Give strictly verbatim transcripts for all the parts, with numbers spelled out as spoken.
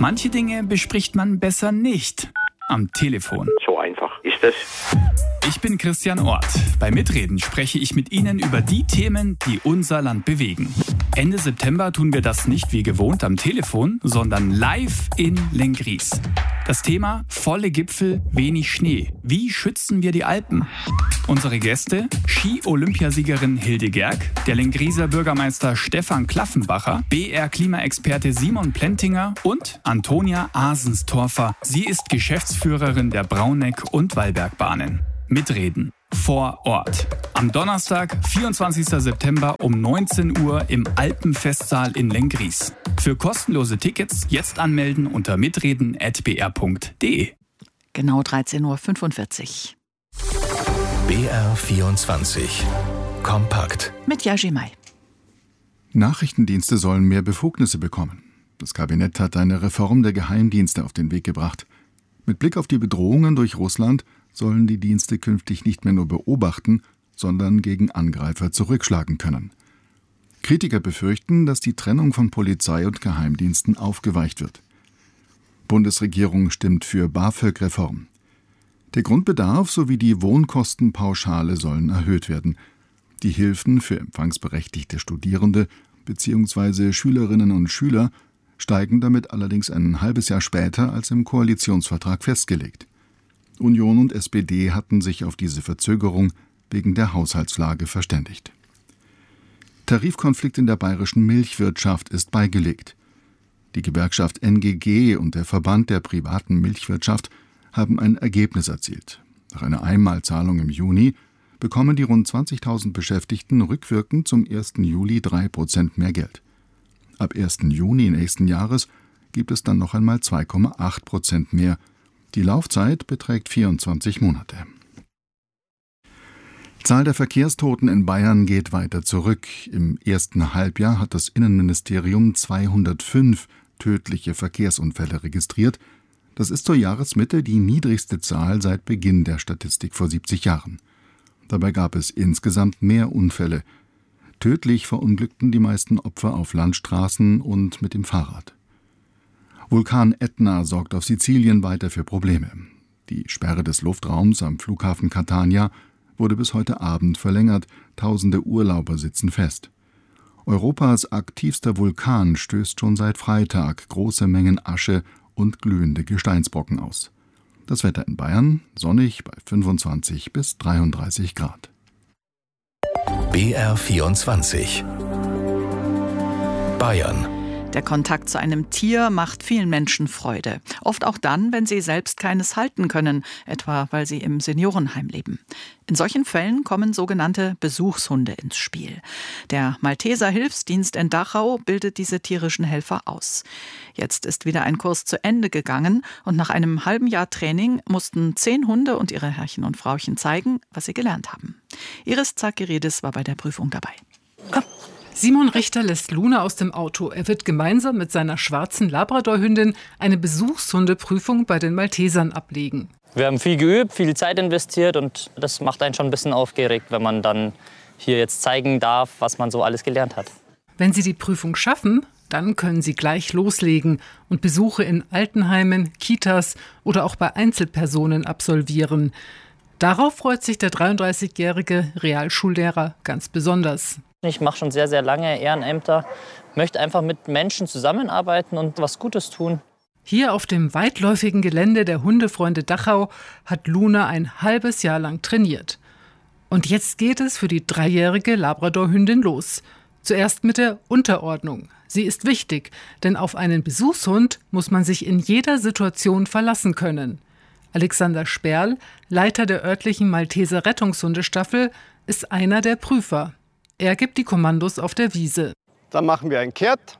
Manche Dinge bespricht man besser nicht am Telefon. So einfach ist das. Ich bin Christian Orth. Bei Mitreden spreche ich mit Ihnen über die Themen, die unser Land bewegen. Ende September tun wir das nicht wie gewohnt am Telefon, sondern live in Lenggries. Das Thema: volle Gipfel, wenig Schnee. Wie schützen wir die Alpen? Unsere Gäste: Ski-Olympiasiegerin Hilde Gerg, der Lengrieser Bürgermeister Stefan Klaffenbacher, B R-Klimaexperte Simon Plentinger und Antonia Asenstorfer. Sie ist Geschäftsführerin der Brauneck- und Wallbergbahnen. Mitreden vor Ort. Am Donnerstag, vierundzwanzigsten September um neunzehn Uhr im Alpenfestsaal in Lenggries. Für kostenlose Tickets jetzt anmelden unter mitreden at b r punkt d e. Genau dreizehn Uhr fünfundvierzig. B R vierundzwanzig. Kompakt. Mit Yaji Mai. Nachrichtendienste sollen mehr Befugnisse bekommen. Das Kabinett hat eine Reform der Geheimdienste auf den Weg gebracht. Mit Blick auf die Bedrohungen durch Russland sollen die Dienste künftig nicht mehr nur beobachten, sondern gegen Angreifer zurückschlagen können. Kritiker befürchten, dass die Trennung von Polizei und Geheimdiensten aufgeweicht wird. Bundesregierung stimmt für BAföG-Reform. Der Grundbedarf sowie die Wohnkostenpauschale sollen erhöht werden. Die Hilfen für empfangsberechtigte Studierende bzw. Schülerinnen und Schüler steigen damit allerdings ein halbes Jahr später als im Koalitionsvertrag festgelegt. Union und S P D hatten sich auf diese Verzögerung wegen der Haushaltslage verständigt. Tarifkonflikt in der bayerischen Milchwirtschaft ist beigelegt. Die Gewerkschaft N G G und der Verband der privaten Milchwirtschaft haben ein Ergebnis erzielt. Nach einer Einmalzahlung im Juni bekommen die rund zwanzigtausend Beschäftigten rückwirkend zum ersten Juli drei Prozent mehr Geld. Ab ersten Juni nächsten Jahres gibt es dann noch einmal zwei Komma acht Prozent mehr. Die Laufzeit beträgt vierundzwanzig Monate. Die Zahl der Verkehrstoten in Bayern geht weiter zurück. Im ersten Halbjahr hat das Innenministerium zweihundertfünf tödliche Verkehrsunfälle registriert. Das ist zur Jahresmitte die niedrigste Zahl seit Beginn der Statistik vor siebzig Jahren. Dabei gab es insgesamt mehr Unfälle. Tödlich verunglückten die meisten Opfer auf Landstraßen und mit dem Fahrrad. Vulkan Ätna sorgt auf Sizilien weiter für Probleme. Die Sperre des Luftraums am Flughafen Catania wurde bis heute Abend verlängert. Tausende Urlauber sitzen fest. Europas aktivster Vulkan stößt schon seit Freitag große Mengen Asche und glühende Gesteinsbrocken aus. Das Wetter in Bayern: sonnig bei fünfundzwanzig bis dreiunddreißig Grad. B R vierundzwanzig. Bayern. Der Kontakt zu einem Tier macht vielen Menschen Freude. Oft auch dann, wenn sie selbst keines halten können, etwa weil sie im Seniorenheim leben. In solchen Fällen kommen sogenannte Besuchshunde ins Spiel. Der Malteser Hilfsdienst in Dachau bildet diese tierischen Helfer aus. Jetzt ist wieder ein Kurs zu Ende gegangen und nach einem halben Jahr Training mussten zehn Hunde und ihre Herrchen und Frauchen zeigen, was sie gelernt haben. Iris Zakiridis war bei der Prüfung dabei. Komm. Simon Richter lässt Luna aus dem Auto. Er wird gemeinsam mit seiner schwarzen Labradorhündin eine Besuchshundeprüfung bei den Maltesern ablegen. Wir haben viel geübt, viel Zeit investiert und das macht einen schon ein bisschen aufgeregt, wenn man dann hier jetzt zeigen darf, was man so alles gelernt hat. Wenn Sie die Prüfung schaffen, dann können Sie gleich loslegen und Besuche in Altenheimen, Kitas oder auch bei Einzelpersonen absolvieren. Darauf freut sich der dreiunddreißigjährige Realschullehrer ganz besonders. Ich mache schon sehr, sehr lange Ehrenämter, möchte einfach mit Menschen zusammenarbeiten und was Gutes tun. Hier auf dem weitläufigen Gelände der Hundefreunde Dachau hat Luna ein halbes Jahr lang trainiert. Und jetzt geht es für die dreijährige Labradorhündin los. Zuerst mit der Unterordnung. Sie ist wichtig, denn auf einen Besuchshund muss man sich in jeder Situation verlassen können. Alexander Sperl, Leiter der örtlichen Malteser Rettungshundestaffel, ist einer der Prüfer. Er gibt die Kommandos auf der Wiese. Dann machen wir ein Kehrt,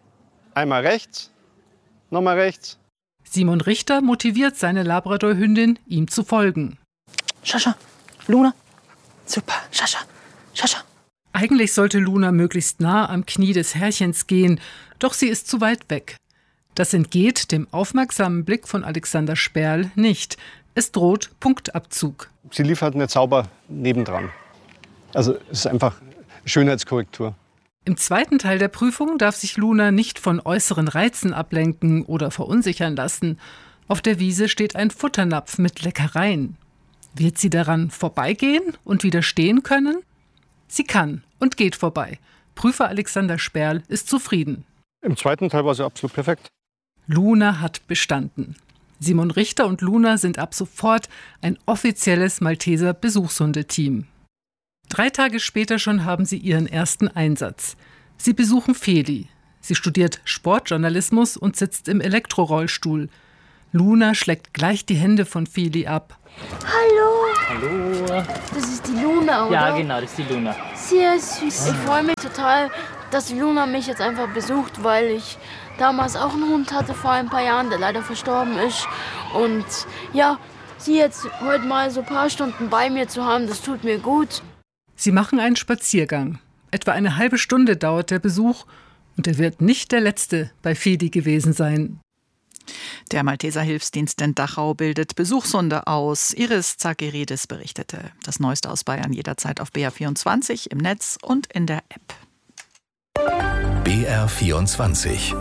einmal rechts, nochmal rechts. Simon Richter motiviert seine Labradorhündin, ihm zu folgen. Schascha, Luna, super, Schascha, Schascha. Eigentlich sollte Luna möglichst nah am Knie des Herrchens gehen, doch sie ist zu weit weg. Das entgeht dem aufmerksamen Blick von Alexander Sperl nicht. Es droht Punktabzug. Sie lief halt nicht sauber nebendran. Also es ist einfach Schönheitskorrektur. Im zweiten Teil der Prüfung darf sich Luna nicht von äußeren Reizen ablenken oder verunsichern lassen. Auf der Wiese steht ein Futternapf mit Leckereien. Wird sie daran vorbeigehen und widerstehen können? Sie kann und geht vorbei. Prüfer Alexander Sperl ist zufrieden. Im zweiten Teil war sie absolut perfekt. Luna hat bestanden. Simon Richter und Luna sind ab sofort ein offizielles Malteser Besuchshundeteam. Drei Tage später schon haben sie ihren ersten Einsatz. Sie besuchen Feli. Sie studiert Sportjournalismus und sitzt im Elektrorollstuhl. Luna schlägt gleich die Hände von Feli ab. Hallo. Hallo. Das ist die Luna, oder? Ja, genau, das ist die Luna. Sehr süß. Ich freue mich total, dass die Luna mich jetzt einfach besucht, weil ich damals auch einen Hund hatte vor ein paar Jahren, der leider verstorben ist. Und ja, sie jetzt heute mal so ein paar Stunden bei mir zu haben, das tut mir gut. Sie machen einen Spaziergang. Etwa eine halbe Stunde dauert der Besuch und er wird nicht der letzte bei Feli gewesen sein. Der Malteser Hilfsdienst in Dachau bildet Besuchshunde aus. Iris Zakiridis berichtete. Das Neueste aus Bayern jederzeit auf B R vierundzwanzig, im Netz und in der App. B R vierundzwanzig.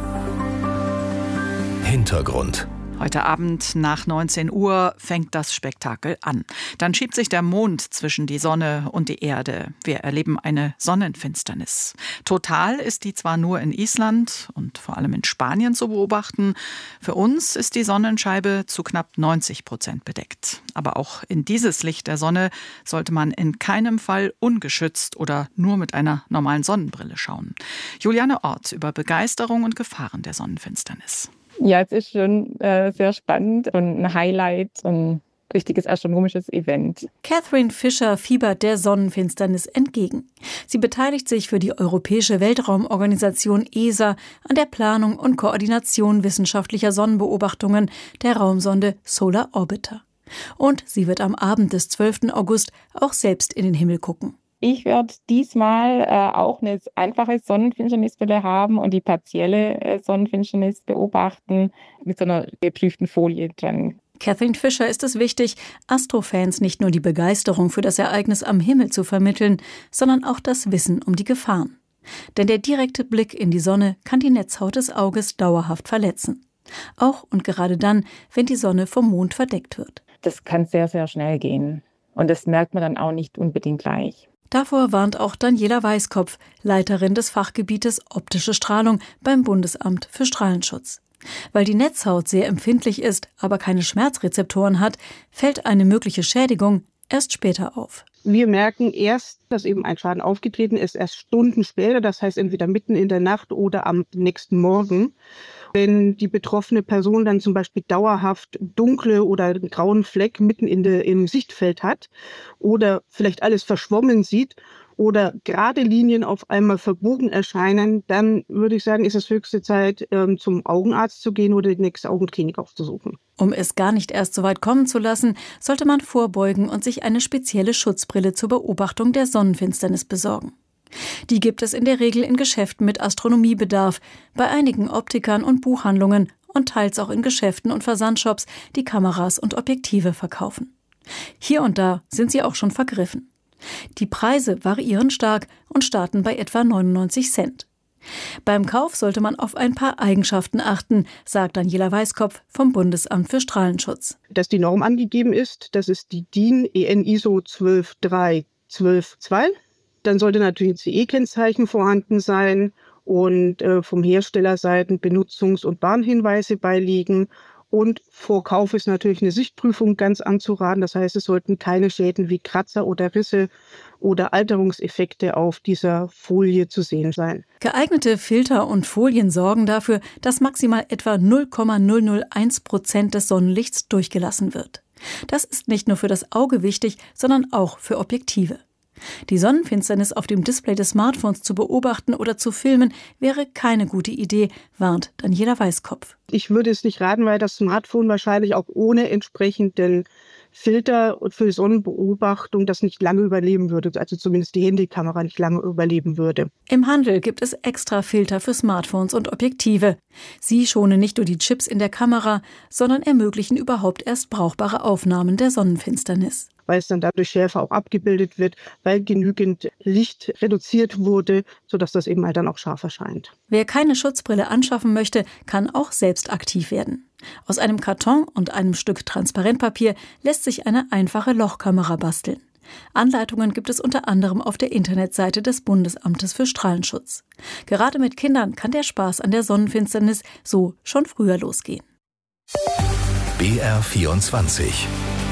Hintergrund. Heute Abend nach neunzehn Uhr fängt das Spektakel an. Dann schiebt sich der Mond zwischen die Sonne und die Erde. Wir erleben eine Sonnenfinsternis. Total ist die zwar nur in Island und vor allem in Spanien zu beobachten. Für uns ist die Sonnenscheibe zu knapp neunzig Prozent bedeckt. Aber auch in dieses Licht der Sonne sollte man in keinem Fall ungeschützt oder nur mit einer normalen Sonnenbrille schauen. Juliane Ort über Begeisterung und Gefahren der Sonnenfinsternis. Ja, es ist schon äh, sehr spannend und ein Highlight, ein richtiges astronomisches Event. Catherine Fisher fiebert der Sonnenfinsternis entgegen. Sie beteiligt sich für die Europäische Weltraumorganisation E S A an der Planung und Koordination wissenschaftlicher Sonnenbeobachtungen der Raumsonde Solar Orbiter. Und sie wird am Abend des zwölften August auch selbst in den Himmel gucken. Ich werde diesmal äh, auch eine einfache Sonnenfinsternisbrille haben und die partielle äh, Sonnenfinsternis beobachten mit so einer geprüften Folie dran. Catherine Fisher ist es wichtig, Astrofans nicht nur die Begeisterung für das Ereignis am Himmel zu vermitteln, sondern auch das Wissen um die Gefahren. Denn der direkte Blick in die Sonne kann die Netzhaut des Auges dauerhaft verletzen. Auch und gerade dann, wenn die Sonne vom Mond verdeckt wird. Das kann sehr, sehr schnell gehen. Und das merkt man dann auch nicht unbedingt gleich. Davor warnt auch Daniela Weißkopf, Leiterin des Fachgebietes Optische Strahlung beim Bundesamt für Strahlenschutz. Weil die Netzhaut sehr empfindlich ist, aber keine Schmerzrezeptoren hat, fällt eine mögliche Schädigung erst später auf. Wir merken erst, dass eben ein Schaden aufgetreten ist, erst Stunden später, das heißt entweder mitten in der Nacht oder am nächsten Morgen. Wenn die betroffene Person dann zum Beispiel dauerhaft dunkle oder einen grauen Fleck mitten in der, im Sichtfeld hat oder vielleicht alles verschwommen sieht oder gerade Linien auf einmal verbogen erscheinen, dann würde ich sagen, ist es höchste Zeit, ähm, zum Augenarzt zu gehen oder die nächste Augenklinik aufzusuchen. Um es gar nicht erst so weit kommen zu lassen, sollte man vorbeugen und sich eine spezielle Schutzbrille zur Beobachtung der Sonnenfinsternis besorgen. Die gibt es in der Regel in Geschäften mit Astronomiebedarf, bei einigen Optikern und Buchhandlungen und teils auch in Geschäften und Versandshops, die Kameras und Objektive verkaufen. Hier und da sind sie auch schon vergriffen. Die Preise variieren stark und starten bei etwa neunundneunzig Cent. Beim Kauf sollte man auf ein paar Eigenschaften achten, sagt Daniela Weißkopf vom Bundesamt für Strahlenschutz. Dass die Norm angegeben ist, das ist die D I N E N I S O zwölf drei zwölf zwei. Dann sollte natürlich ein C E-Kennzeichen vorhanden sein und äh, vom Herstellerseiten Benutzungs- und Warnhinweise beiliegen. Und vor Kauf ist natürlich eine Sichtprüfung ganz anzuraten. Das heißt, es sollten keine Schäden wie Kratzer oder Risse oder Alterungseffekte auf dieser Folie zu sehen sein. Geeignete Filter und Folien sorgen dafür, dass maximal etwa null Komma null null eins Prozent des Sonnenlichts durchgelassen wird. Das ist nicht nur für das Auge wichtig, sondern auch für Objektive. Die Sonnenfinsternis auf dem Display des Smartphones zu beobachten oder zu filmen, wäre keine gute Idee, warnt Daniela Weißkopf. Ich würde es nicht raten, weil das Smartphone wahrscheinlich auch ohne entsprechenden Filter für die Sonnenbeobachtung das nicht lange überleben würde, also zumindest die Handykamera nicht lange überleben würde. Im Handel gibt es extra Filter für Smartphones und Objektive. Sie schonen nicht nur die Chips in der Kamera, sondern ermöglichen überhaupt erst brauchbare Aufnahmen der Sonnenfinsternis. weil es dann dadurch schärfer auch abgebildet wird, weil genügend Licht reduziert wurde, sodass das eben halt dann auch scharf erscheint. Wer keine Schutzbrille anschaffen möchte, kann auch selbst aktiv werden. Aus einem Karton und einem Stück Transparentpapier lässt sich eine einfache Lochkamera basteln. Anleitungen gibt es unter anderem auf der Internetseite des Bundesamtes für Strahlenschutz. Gerade mit Kindern kann der Spaß an der Sonnenfinsternis so schon früher losgehen. B R vierundzwanzig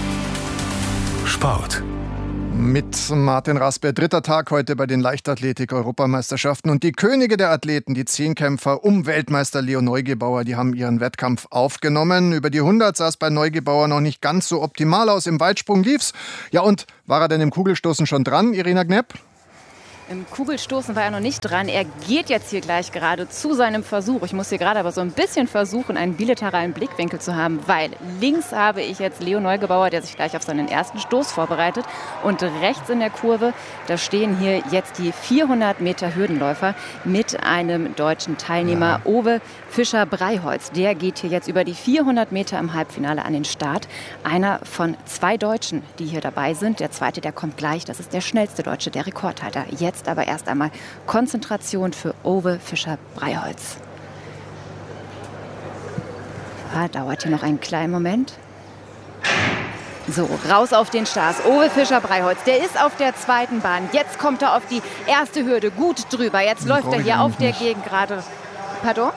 Sport. Mit Martin Raspe, dritter Tag heute bei den Leichtathletik-Europameisterschaften. Und die Könige der Athleten, die Zehnkämpfer um Weltmeister Leo Neugebauer, die haben ihren Wettkampf aufgenommen. Über die hundert sah es bei Neugebauer noch nicht ganz so optimal aus. Im Weitsprung lief's. Ja, und war er denn im Kugelstoßen schon dran, Irina Knepp? Im Kugelstoßen war er noch nicht dran. Er geht jetzt hier gleich gerade zu seinem Versuch. Ich muss hier gerade aber so ein bisschen versuchen, einen bilateralen Blickwinkel zu haben, weil links habe ich jetzt Leo Neugebauer, der sich gleich auf seinen ersten Stoß vorbereitet. Und rechts in der Kurve, da stehen hier jetzt die vierhundert Meter Hürdenläufer mit einem deutschen Teilnehmer, ja. Ove Fischer-Breiholz. Der geht hier jetzt über die vierhundert Meter im Halbfinale an den Start. Einer von zwei Deutschen, die hier dabei sind. Der zweite, der kommt gleich. Das ist der schnellste Deutsche, der Rekordhalter. Jetzt aber erst einmal Konzentration für Ove Fischer-Breiholz. Ah, dauert hier noch einen kleinen Moment. So, raus auf den Start. Ove Fischer-Breiholz, der ist auf der zweiten Bahn. Jetzt kommt er auf die erste Hürde gut drüber. Jetzt Den läuft er hier auf der Gegend gerade. Pardon?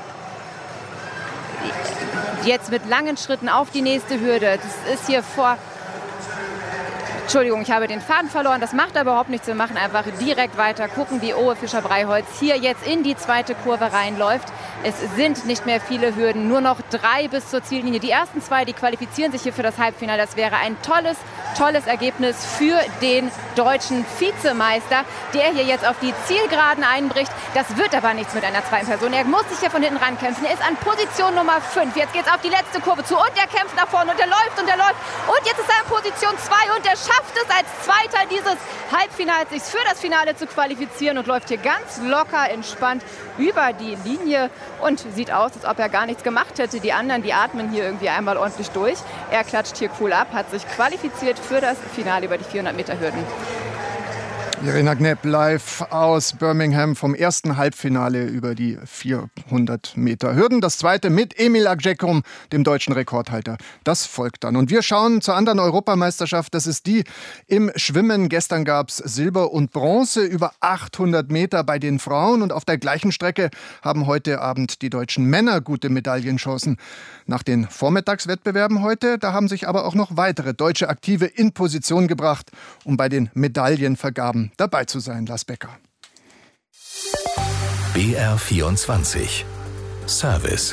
Jetzt mit langen Schritten auf die nächste Hürde. Das ist hier vor... Entschuldigung, ich habe den Faden verloren. Das macht aber überhaupt nichts. Wir machen einfach direkt weiter. Gucken, wie Ove Fischer-Breiholz hier jetzt in die zweite Kurve reinläuft. Es sind nicht mehr viele Hürden, nur noch drei bis zur Ziellinie. Die ersten zwei, die qualifizieren sich hier für das Halbfinale. Das wäre ein tolles, tolles Ergebnis für den deutschen Vizemeister, der hier jetzt auf die Zielgeraden einbricht. Das wird aber nichts mit einer zweiten Person. Er muss sich hier von hinten rankämpfen. Er ist an Position Nummer fünf. Jetzt geht es auf die letzte Kurve zu und er kämpft nach vorne und er läuft und er läuft. Und jetzt ist er in Position zwei und er schafft es als Zweiter dieses Halbfinals, sich für das Finale zu qualifizieren und läuft hier ganz locker, entspannt über die Linie und sieht aus, als ob er gar nichts gemacht hätte. Die anderen, die atmen hier irgendwie einmal ordentlich durch. Er klatscht hier cool ab, hat sich qualifiziert für das Finale über die vierhundert Meter Hürden. Irina Knepp live aus Birmingham vom ersten Halbfinale über die vierhundert Meter Hürden. Das zweite mit Emil Agcekum, dem deutschen Rekordhalter. Das folgt dann. Und wir schauen zur anderen Europameisterschaft. Das ist die im Schwimmen. Gestern gab es Silber und Bronze über achthundert Meter bei den Frauen. Und auf der gleichen Strecke haben heute Abend die deutschen Männer gute Medaillenchancen. Nach den Vormittagswettbewerben heute, da haben sich aber auch noch weitere deutsche Aktive in Position gebracht, um bei den Medaillenvergaben dabei zu sein. Lars Becker. B R vierundzwanzig Service.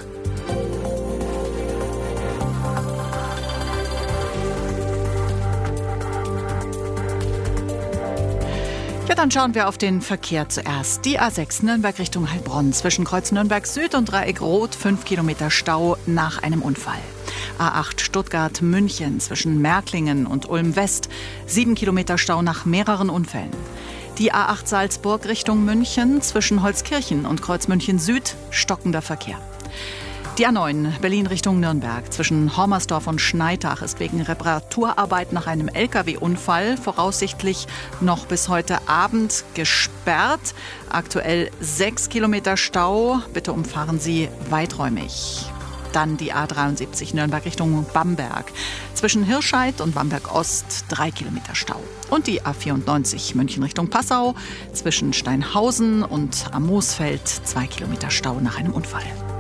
Ja, dann schauen wir auf den Verkehr zuerst. Die A sechs Nürnberg Richtung Heilbronn zwischen Kreuz Nürnberg Süd und Dreieck Rot, fünf Kilometer Stau nach einem Unfall. A acht Stuttgart München zwischen Märklingen und Ulm West, sieben Kilometer Stau nach mehreren Unfällen. Die A acht Salzburg Richtung München zwischen Holzkirchen und Kreuz München Süd, stockender Verkehr. Die A neun Berlin Richtung Nürnberg zwischen Hormersdorf und Schneitach ist wegen Reparaturarbeit nach einem L K W-Unfall voraussichtlich noch bis heute Abend gesperrt. Aktuell sechs Kilometer Stau. Bitte umfahren Sie weiträumig. Dann die A dreiundsiebzig Nürnberg Richtung Bamberg. Zwischen Hirscheid und Bamberg Ost drei Kilometer Stau. Und die A vierundneunzig München Richtung Passau. Zwischen Steinhausen und am Moosfeld zwei Kilometer Stau nach einem Unfall.